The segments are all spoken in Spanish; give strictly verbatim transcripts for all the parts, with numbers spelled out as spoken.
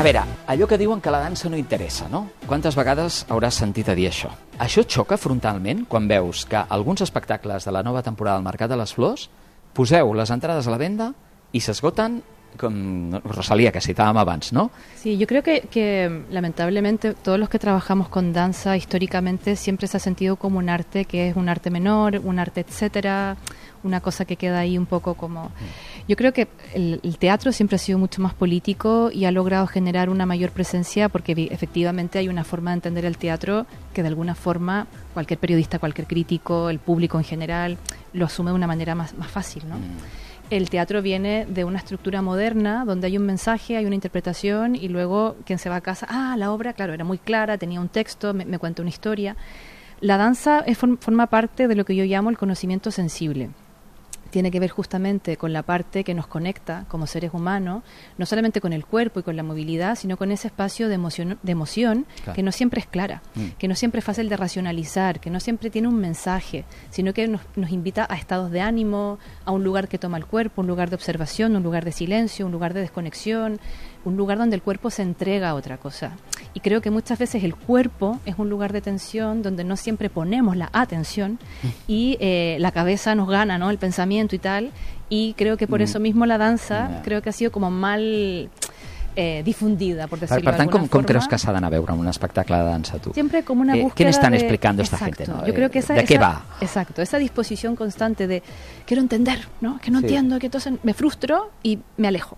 A veure, allò que diuen que la dansa no interessa, no? Quantes vegades hauràs sentit a dir això? Això et xoca frontalment quan veus que alguns espectacles de la nova temporada del Mercat de les Flors poseu les entrades a la venda i s'esgoten con Rosalía, que citábamos antes, ¿no? Sí, yo creo que, que lamentablemente todos los que trabajamos con danza históricamente siempre se ha sentido como un arte que es un arte menor, un arte etcétera, una cosa que queda ahí un poco como... Yo creo que el, el teatro siempre ha sido mucho más político y ha logrado generar una mayor presencia porque efectivamente hay una forma de entender el teatro que de alguna forma cualquier periodista, cualquier crítico, el público en general lo asume de una manera más, más fácil, ¿no? Mm. El teatro viene de una estructura moderna donde hay un mensaje, hay una interpretación y luego quien se va a casa, ah, la obra, claro, era muy clara, tenía un texto, me, me cuenta una historia. La danza es, forma parte de lo que yo llamo el conocimiento sensible. Tiene que ver justamente con la parte que nos conecta como seres humanos, no solamente con el cuerpo y con la movilidad, sino con ese espacio de emoción, de emoción claro. que no siempre es clara, mm. que no siempre es fácil de racionalizar, que no siempre tiene un mensaje, sino que nos, nos invita a estados de ánimo, a un lugar que toma el cuerpo, un lugar de observación, un lugar de silencio, un lugar de desconexión, un lugar donde el cuerpo se entrega a otra cosa. Y creo que muchas veces el cuerpo es un lugar de tensión donde no siempre ponemos la atención y eh, la cabeza nos gana, ¿no? El pensamiento y tal. Y creo que por eso mismo la danza yeah. creo que ha sido como mal eh, difundida, por decirlo per, per tant, de alguna com, forma. Com creus que s'ha d'anar a veure un espectacle de dansa, tu? Siempre como una eh, búsqueda ¿Qué le están de... explicando esta exacto. gente? ¿no? Yo creo que esa, ¿De qué esa, va? Exacto, esa disposición constante de quiero entender, ¿no? Que no sí. entiendo, que entonces me frustro y me alejo.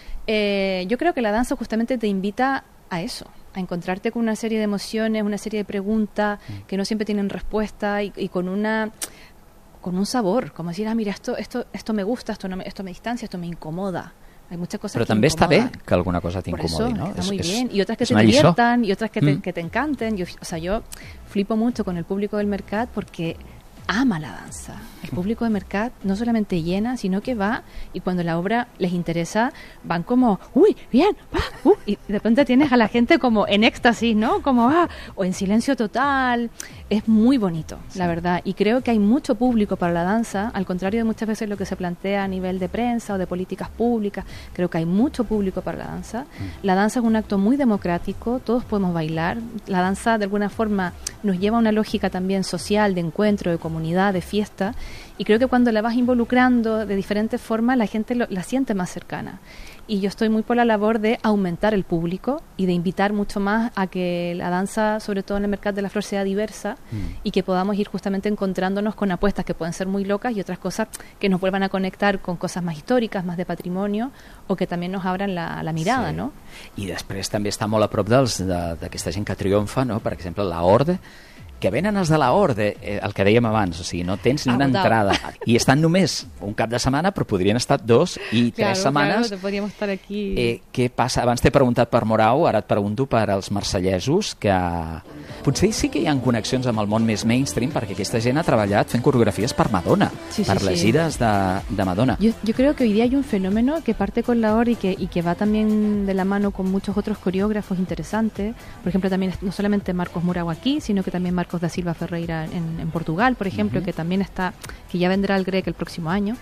Eh, yo creo que la danza justamente te invita a eso, a encontrarte con una serie de emociones, una serie de preguntas mm. que no siempre tienen respuesta y, y con una con un sabor, como decir, ah, mira, esto esto esto me gusta, esto no me, esto me distancia, esto me incomoda. Hay muchas cosas Pero que també incomodan. està bé que alguna cosa t'incomodi, ¿no? Está es, muy es, bien. Y otras que te diviertan diviertan y otras que te, mm. que te encanten. Yo, o sea, yo flipo mucho con el público del Mercat porque ama la danza. El público de Mercat no solamente llena, sino que va y cuando la obra les interesa, van como, uy, bien, va, uh, y de repente tienes a la gente como en éxtasis, ¿no? Como, ah, o en silencio total. Es muy bonito, sí. la verdad. Y creo que hay mucho público para la danza, al contrario de muchas veces lo que se plantea a nivel de prensa o de políticas públicas. Creo que hay mucho público para la danza. Mm. La danza es un acto muy democrático, todos podemos bailar. La danza, de alguna forma, nos lleva a una lógica también social, de encuentro, de comunidad, de fiesta. Y creo que cuando la vas involucrando de diferentes formas, la gente lo, la siente más cercana. Y yo estoy muy por la labor de aumentar el público y de invitar mucho más a que la danza, sobre todo en el Mercat de la Flor, sea diversa mm. y que podamos ir justamente encontrándonos con apuestas que pueden ser muy locas y otras cosas que nos vuelvan a conectar con cosas más històriques, más de patrimonio o que també nos abran la, la mirada, sí. no? I després també està molt a prop dels d'aquesta gent que triomfa, no? Per exemple, la Horde, que venen els de la Horde, eh, el que dèiem abans, o sigui, no tens ni una Agotat. entrada, i estan només un cap de setmana, però podrien estar dos i claro, tres setmanes. Claro, podríem estar aquí. Eh, què passa? Abans t'he preguntat per Morau, ara et pregunto per als marsellesos, que potser sí que hi ha connexions amb el món més mainstream, perquè aquesta gent ha treballat fent coreografies per Madonna, sí, sí, per les sí. gires de, de Madonna. Yo, yo creo que hoy día hay un fenómeno que parte con la Horde y que, y que va también de la mano con muchos otros coreógrafos interesantes. Por ejemplo, también no solamente Marcos Morau aquí, sino que también Marcos da Silva Ferreira En, en Portugal, por ejemplo, uh-huh. que también está, que ya vendrá al Grec el próximo año.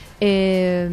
Eh,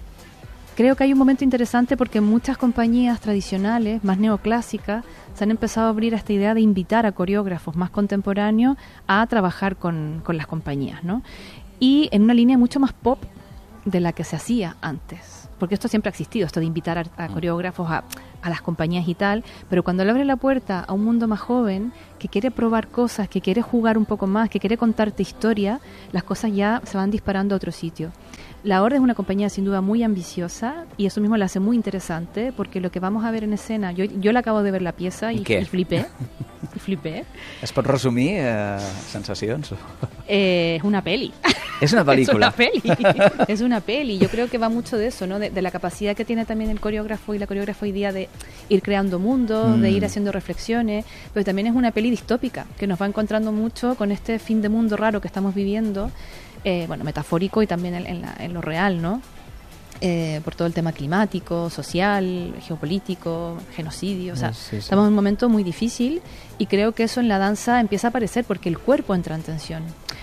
creo que hay un momento interesante porque muchas compañías tradicionales, más neoclásicas, se han empezado a abrir a esta idea de invitar a coreógrafos más contemporáneos a trabajar con, con las compañías, ¿no? Y en una línea mucho más pop de la que se hacía antes. Porque esto siempre ha existido, esto de invitar a, a coreógrafos a, a las compañías y tal, pero cuando le abre la puerta a un mundo más joven, que quiere probar cosas, que quiere jugar un poco más, que quiere contarte historia, las cosas ya se van disparando a otro sitio. La Horde es una compañía sin duda muy ambiciosa y eso mismo la hace muy interesante porque lo que vamos a ver en escena, yo, yo la acabo de ver la pieza y, I, y flipé, y flipé. Es pot resumir eh, sensacions? Eh, es una peli. Es una película. Es una peli. Es una peli. Yo creo que va mucho de eso, ¿no? De, de la capacidad que tiene también el coreógrafo y la coreógrafa hoy día de ir creando mundos, mm. de ir haciendo reflexiones, pero también es una peli distópica que nos va encontrando mucho con este fin de mundo raro que estamos viviendo. Eh, bueno, metafórico y también en, en, la, en lo real, ¿no? Eh, por todo el tema climático, social, geopolítico, genocidio, o sea, sí, sí. estamos en un momento muy difícil y creo que eso en la danza empieza a aparecer porque el cuerpo entra en tensión.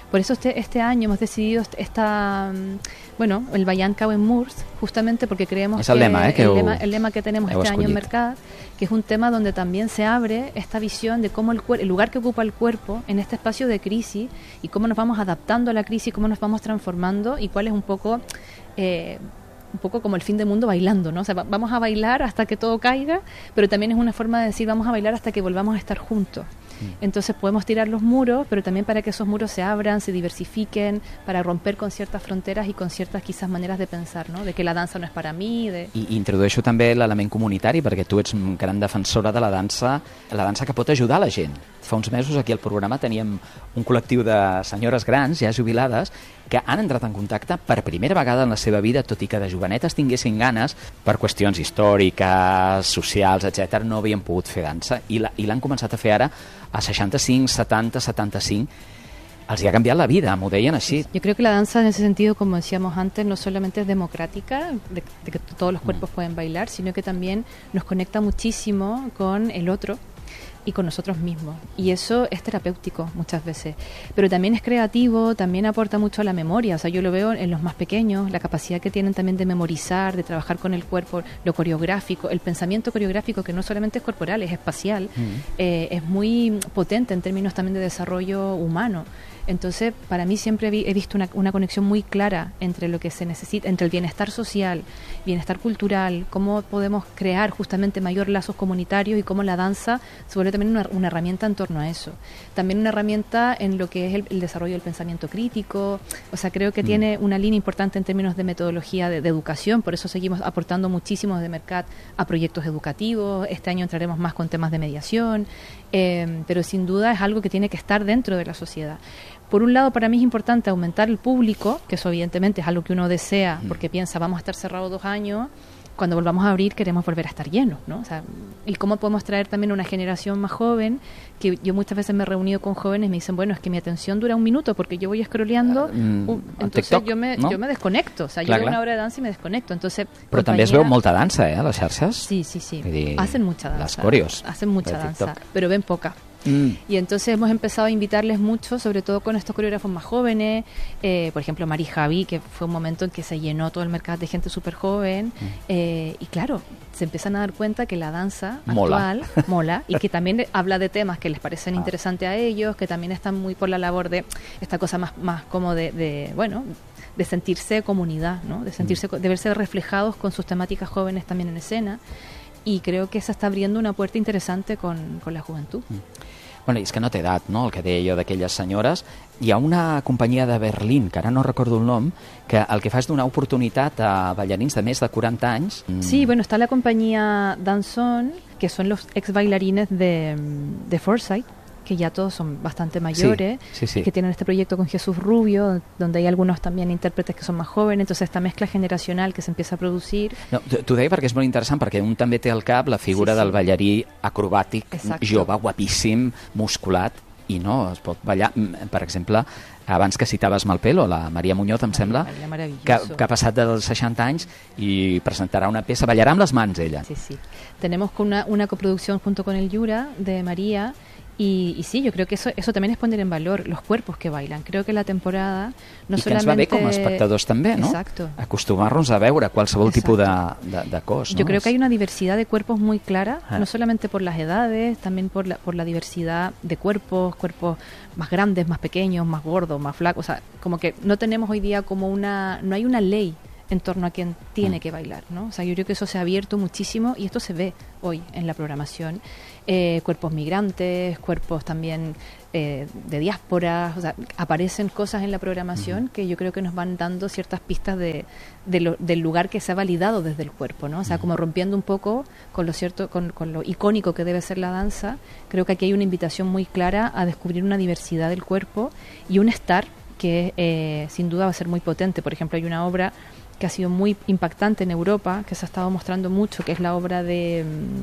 Por eso este, este año hemos decidido esta, bueno, el Ballant Cauen Murs, justamente porque creemos es el que, lema, eh, que el, ho, lema, el lema que tenemos este escollit. año en Mercat, que es un tema donde también se abre esta visión de cómo el, el lugar que ocupa el cuerpo en este espacio de crisis y cómo nos vamos adaptando a la crisis, cómo nos vamos transformando y cuál es un poco... Eh, un poco como el fin del mundo bailando, ¿no? O sea, va, vamos a bailar hasta que todo caiga, pero también es una forma de decir vamos a bailar hasta que volvamos a estar juntos. Entonces podemos tirar los muros, pero también para que esos muros se abran, se diversifiquen, para romper con ciertas fronteras y con ciertas quizás maneras de pensar, ¿no? De que la dansa no és per a mi... De... I, i introdueixo també l'element comunitari, perquè tu ets una gran defensora de la dansa, la dansa que pot ajudar la gent. Fa uns mesos aquí al programa teníem un col·lectiu de senyores grans, ja jubilades, que han entrat en contacte per primera vegada en la seva vida, tot i que de jovenetes tinguessin ganes, per qüestions històriques, socials, etcètera, no havien pogut fer dansa, i l'han començat a fer ara a seixanta-cinc, setanta, setanta-cinc, els ha canviat la vida, m'ho deien així. Yo creo que la danza en ese sentido, como decíamos antes, no solamente es democrática, de, de que todos los cuerpos mm. pueden bailar, sino que también nos conecta muchísimo con el otro y con nosotros mismos. Y eso es terapéutico muchas veces. Pero también es creativo, también aporta mucho a la memoria. O sea, yo lo veo en los más pequeños, la capacidad que tienen también de memorizar, de trabajar con el cuerpo, lo coreográfico, el pensamiento coreográfico que no solamente es corporal, es espacial, mm. eh, es muy potente en términos también de desarrollo humano. Entonces, para mí siempre he visto una, una conexión muy clara entre lo que se necesita, entre el bienestar social, bienestar cultural, cómo podemos crear justamente mayor lazos comunitarios y cómo la danza se vuelve también una, una herramienta en torno a eso. También una herramienta en lo que es el, el desarrollo del pensamiento crítico. O sea, creo que mm. tiene una línea importante en términos de metodología de, de educación, por eso seguimos aportando muchísimo desde Mercat a proyectos educativos. Este año entraremos más con temas de mediación, eh, pero sin duda es algo que tiene que estar dentro de la sociedad. Por un lado, para mí es importante aumentar el público, que eso evidentemente es algo que uno desea, porque piensa, vamos a estar cerrados dos años, cuando volvamos a abrir queremos volver a estar llenos, ¿no? O sea, y cómo podemos traer también una generación más joven, que yo muchas veces me he reunido con jóvenes y me dicen, bueno, es que mi atención dura un minuto porque yo voy scrolleando, uh, uh, entonces TikTok, yo me ¿no? yo me desconecto, o sea, clar, yo veo una hora de danza y me desconecto, entonces... Però compañía... també es veu molta dansa, eh, a les xarxes? Sí, sí, sí, dir, hacen mucha danza. Las coreos. Hacen mucha danza, pero ven poca. Mm. Y entonces hemos empezado a invitarles mucho, sobre todo con estos coreógrafos más jóvenes, eh, por ejemplo Mari Javi, que fue un momento en que se llenó todo el mercado de gente súper joven, mm. eh, y claro, se empiezan a dar cuenta que la danza mola. actual mola y que también habla de temas que les parecen ah. interesantes a ellos, que también están muy por la labor de esta cosa más, más como de, de, bueno, de sentirse comunidad, ¿no? De sentirse, mm. de verse reflejados con sus temáticas jóvenes también en escena. Y creo que se està abriendo una puerta interessante con, con la juventud. Mm. Bueno, és que no té edat, no?, el que deia jo d'aquelles senyores. Hi ha una companyia de Berlín, que ara no recordo el nom, que el que fa és donar oportunitat a ballarins de més de quaranta anys. Sí, bueno, está la compañía Danzón, que son los ex bailarines de, de Foresight, que ya todos son bastante mayores, sí, sí, sí. que tienen este proyecto con Jesús Rubio, donde hay algunos también intérpretes que son más jóvenes, entonces esta mezcla generacional que se empieza a producir. No, t'ho deia perquè és molt interessant, perquè un també té al cap la figura sí, sí. del ballarí acrobàtic, exacte. Jove, guapíssim, musculat, i no, es pot ballar, per exemple, abans que citaves Malpelo, la Maria Muñoz, em sembla, que, que ha passat dels seixanta anys i presentarà una peça, ballarà amb les mans ella. Sí, sí. Tenemos una, una coproducción junto con el Yura de María. Y, y sí, yo creo que eso eso también es poner en valor los cuerpos que bailan. Creo que la temporada no I solamente... I que ens va bé com a espectadors també, no? Exacto. Acostumar-nos a veure qualsevol Exacto. tipus de, de, de cos. Yo ¿no? creo que hay una diversidad de cuerpos muy clara, ah. no solamente por las edades, también por la, por la diversidad de cuerpos, cuerpos más grandes, más pequeños, más gordos, más flacos. O sea, como que no tenemos hoy día como una... No hay una ley en torno a quien tiene que bailar, ¿no? O sea, yo creo que eso se ha abierto muchísimo y esto se ve hoy en la programación. Eh, cuerpos migrantes, cuerpos también eh, de diáspora, o sea, aparecen cosas en la programación uh-huh. que yo creo que nos van dando ciertas pistas de, de lo, del lugar que se ha validado desde el cuerpo, ¿no? O sea, uh-huh. como rompiendo un poco con lo cierto, con, con lo icónico que debe ser la danza. Creo que aquí hay una invitación muy clara a descubrir una diversidad del cuerpo y un estar que eh, sin duda va a ser muy potente. Por ejemplo, hay una obra que ha sido muy impactante en Europa, que se ha estado mostrando mucho, que es la obra de,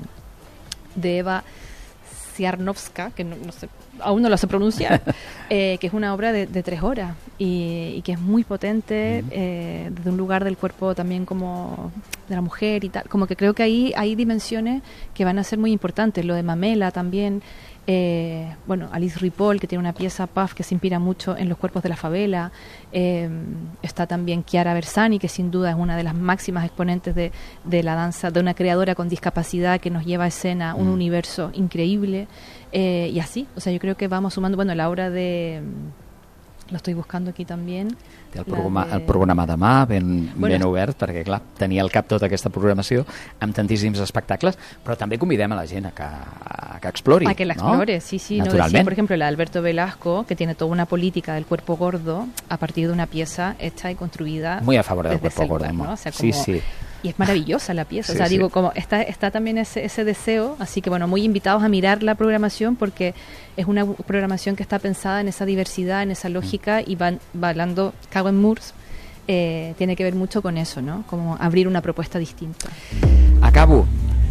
de Eva Siarnowska, que no, no sé, aún no lo sé pronunciar, eh, que es una obra de, de tres horas y, y que es muy potente, uh-huh. eh, desde un lugar del cuerpo también como de la mujer y tal. Como que creo que ahí hay dimensiones que van a ser muy importantes. Lo de Mamela también, Eh, bueno, Alice Ripoll, que tiene una pieza Puff que se inspira mucho en los cuerpos de la favela. Eh, está también Chiara Bersani, que sin duda es una de las máximas exponentes de, de la danza, de una creadora con discapacidad que nos lleva a escena un mm. universo increíble. Eh, y así, o sea, yo creo que vamos sumando, bueno, la obra de... Lo estoy buscando aquí también. El programa, de... el programa demà ben, bueno, ben obert, perquè clar, tenia al cap tota aquesta programació amb tantíssims espectacles, però també convidem a la gent a que, a que explori. A que la explore, ¿no? sí, sí. No decía, por ejemplo, la de Alberto Velasco, que tiene toda una política del cuerpo gordo a partir de una pieza hecha y construida. Muy a favor del cuerpo gordo, ¿no? O sea, sí, como, sí. Y es maravillosa la pieza, sí, o sea, sí. digo, como está está también ese, ese deseo, así que bueno, muy invitados a mirar la programación porque es una programación que está pensada en esa diversidad, en esa lógica, y van bailando Cago en Moors, eh, tiene que ver mucho con eso, ¿no? Como abrir una propuesta distinta. Acabo.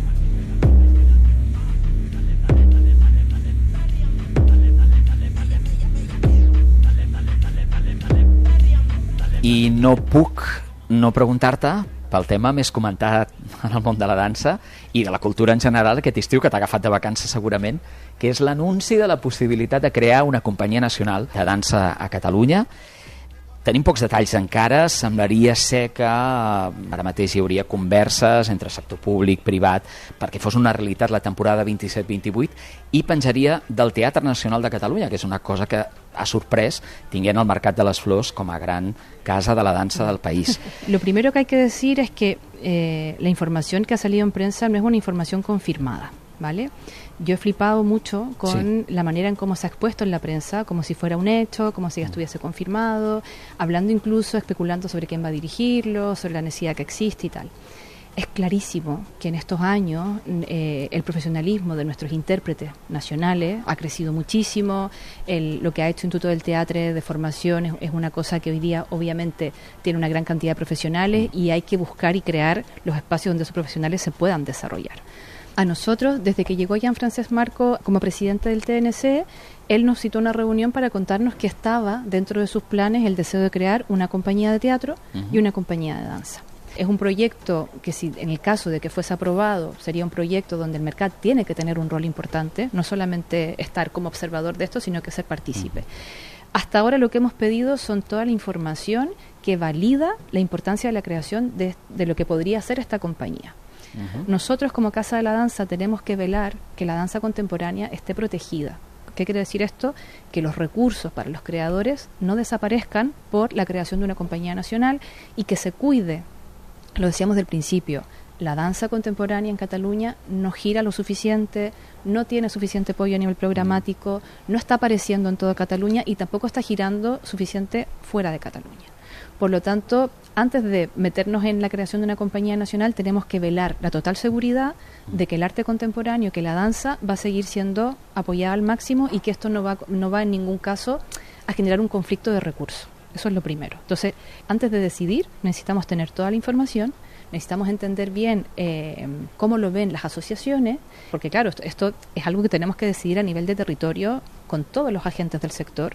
I no puc no preguntar-te pel tema més comentat en el món de la dansa i de la cultura en general aquest estiu, que t'ha agafat de vacances segurament, que és l'anunci de la possibilitat de crear una companyia nacional de dansa a Catalunya. Tenim pocs detalls encara, semblaria ser que ara mateix hi hauria converses entre sector públic, privat, perquè fos una realitat la temporada vint-i-set vint-i-vuit, i penjaria del Teatre Nacional de Catalunya, que és una cosa que ha sorprès, tinguent el Mercat de les Flors com a gran casa de la dansa del país. Lo primero que hay que decir es que eh, la información que ha salido en prensa no es una información confirmada, ¿vale? Yo he flipado mucho con sí. la manera en cómo se ha expuesto en la prensa, como si fuera un hecho, como si ya estuviese confirmado, hablando incluso, especulando sobre quién va a dirigirlo, sobre la necesidad que existe y tal. Es clarísimo que en estos años eh, el profesionalismo de nuestros intérpretes nacionales ha crecido muchísimo. El, lo que ha hecho Instituto del Teatro de formación es, es una cosa que hoy día obviamente tiene una gran cantidad de profesionales y hay que buscar y crear los espacios donde esos profesionales se puedan desarrollar. A nosotros, desde que llegó Jean-Francesc Marco como presidente del T N C, él nos citó una reunión para contarnos que estaba dentro de sus planes el deseo de crear una compañía de teatro uh-huh. y una compañía de danza. Es un proyecto que, si en el caso de que fuese aprobado, sería un proyecto donde el mercado tiene que tener un rol importante, no solamente estar como observador de esto, sino que ser partícipe. Uh-huh. Hasta ahora lo que hemos pedido son toda la información que valida la importancia de la creación de, de lo que podría ser esta compañía. Uh-huh. Nosotros como Casa de la Danza tenemos que velar que la danza contemporánea esté protegida. ¿Qué quiere decir esto? Que los recursos para los creadores no desaparezcan por la creación de una compañía nacional y que se cuide, lo decíamos del principio, la danza contemporánea en Cataluña no gira lo suficiente, no tiene suficiente apoyo a nivel programático, no está apareciendo en toda Cataluña y tampoco está girando suficiente fuera de Cataluña. Por lo tanto, antes de meternos en la creación de una compañía nacional, tenemos que velar la total seguridad de que el arte contemporáneo, que la danza, va a seguir siendo apoyada al máximo y que esto no va, no va en ningún caso a generar un conflicto de recursos. Eso es lo primero. Entonces, antes de decidir, necesitamos tener toda la información, necesitamos entender bien eh, cómo lo ven las asociaciones, porque claro, esto, esto es algo que tenemos que decidir a nivel de territorio con todos los agentes del sector.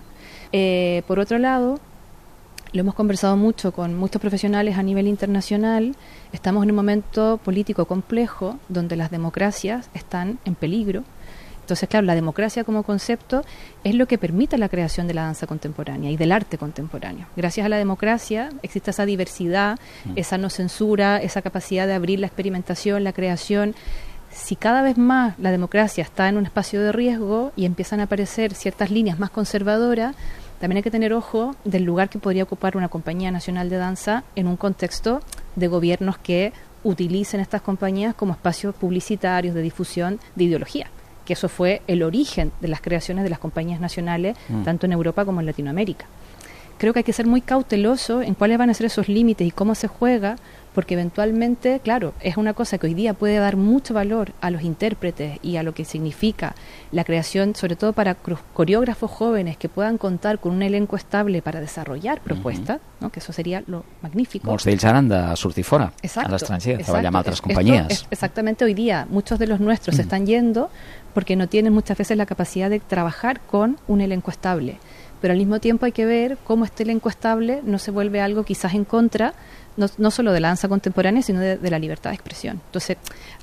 Eh, por otro lado, lo hemos conversado mucho con muchos profesionales a nivel internacional. Estamos en un momento político complejo donde las democracias están en peligro. Entonces, claro, la democracia como concepto es lo que permite la creación de la danza contemporánea y del arte contemporáneo. Gracias a la democracia existe esa diversidad, mm. esa no censura, esa capacidad de abrir la experimentación, la creación. Si cada vez más la democracia está en un espacio de riesgo y empiezan a aparecer ciertas líneas más conservadoras, también hay que tener ojo del lugar que podría ocupar una compañía nacional de danza en un contexto de gobiernos que utilicen estas compañías como espacios publicitarios de difusión de ideología, que eso fue el origen de las creaciones de las compañías nacionales, mm. tanto en Europa como en Latinoamérica. Creo que hay que ser muy cauteloso en cuáles van a ser esos límites y cómo se juega, porque eventualmente, claro, es una cosa que hoy día puede dar mucho valor a los intérpretes y a lo que significa la creación, sobre todo para coreógrafos jóvenes que puedan contar con un elenco estable para desarrollar propuestas, uh-huh. ¿no? Que eso sería lo magnífico. Molts d'ells han de sortir fora, a l'estranger, treballar amb altres companyies. Es, exactamente, hoy día muchos de los nuestros se están yendo porque no tienen muchas veces la capacidad de trabajar con un elenco estable. Pero al mismo tiempo hay que ver cómo este elenco estable no se vuelve algo quizás en contra, no, no solo de la danza contemporánea, sino de, de la libertad de expresión. Entonces,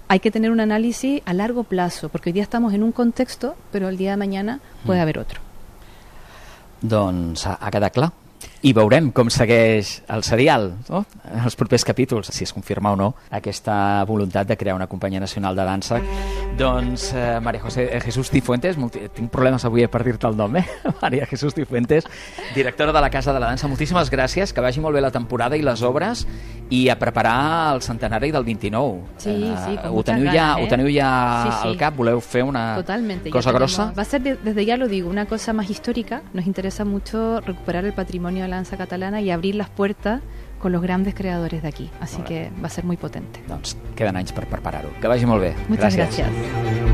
hay que tener un análisis a largo plazo, porque hoy día estamos en un contexto, pero el día de mañana puede haver otro. Doncs ha, ha quedat clar. I veurem com segueix el serial, no? En els propers capítols, si es confirma o no aquesta voluntat de crear una companyia nacional de dansa. Doncs eh, María José eh, Jesús Cifuentes, multi... tinc problemes avui per dir-te el nom, eh? María Jesús Cifuentes, directora de la Casa de la Dansa, moltíssimes gràcies, que vagi molt bé la temporada i les obres, i a preparar el centenari del vint-i-nou. Sí, sí, eh, con ho muchas teniu ganas, ja, eh? ho teniu ja sí, sí. al cap, voleu fer una Totalmente, cosa tenemos, grossa? va a ser, de, desde ya lo digo, una cosa más histórica. Nos interesa mucho recuperar el patrimonio de la danza catalana y abrir las puertas con los grandes creadores de aquí, así que va a ser muy potente. Doncs queden anys per preparar-ho. Que vagi molt bé. Muchas Gràcies. gracias.